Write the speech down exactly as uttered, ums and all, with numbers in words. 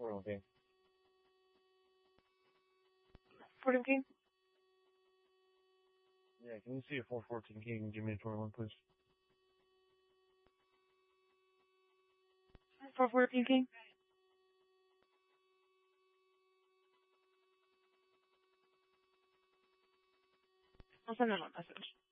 Four king. fourteen king? Yeah, can you see a four fourteen king and give me a twenty-one, please? four fourteen king? I'll send them a message.